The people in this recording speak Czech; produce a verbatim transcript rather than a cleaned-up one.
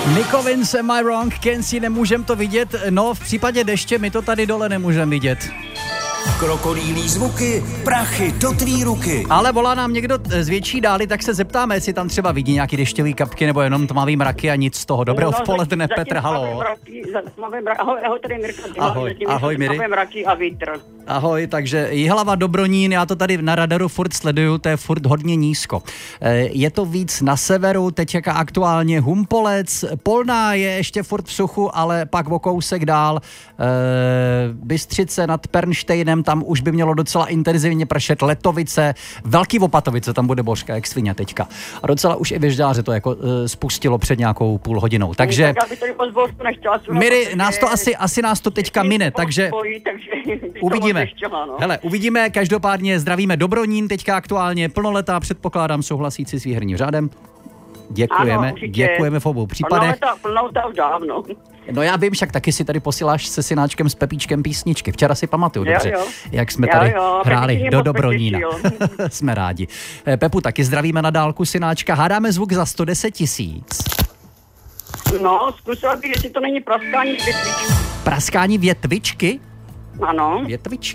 Nico Vince, Am I Wrong, Kenzie, nemůžem to vidět. No, v případě deště my to tady dole nemůžeme vidět. Krokodýlí zvuky, prachy do tvý ruky. Ale volá nám někdo z větší dály, tak se zeptáme, jestli tam třeba vidí nějaký dešťový kapky nebo jenom tmavý mraky a nic z toho. Dobré no, odpoledne, Petr, halo. Ahoj, ahoj, tady Mirka. Ahoj, ahoj, Miri. Tmavé mraky a vítr. Ahoj, takže Jihlava, Dobronín, já to tady na radaru furt sleduju, to je furt hodně nízko. Je to víc na severu, teď jaká aktuálně Humpolec, Polná je ještě furt v suchu, ale pak o kousek dál Bystřice nad Pernštejnem, tam už by mělo docela intenzivně pršet, Letovice, Velký Opatovice, tam bude božka jak svině teďka. A docela už i Věžďáře to jako spustilo před nějakou půl hodinou. Takže Miri, nás to asi, asi nás to teďka mine, takže uvidíme. Hele, uvidíme, každopádně zdravíme Dobronín, teďka aktuálně plnoletá, předpokládám souhlasící s výherním řádem. Děkujeme, ano, děkujeme v obou případech. Plnoletá už dávno. No já vím, však taky si tady posíláš se synáčkem s Pepíčkem písničky. Včera si pamatuju, jo, dobře, jo. jak jsme jo, tady jo, hráli do Dobronína. Jsme rádi. Pepu, taky zdravíme na dálku synáčka. Hádáme zvuk za sto deset tisíc. No, zkusila bych, jestli to není praskání větvičky. Praskání větvičky? Ano. Větvičky.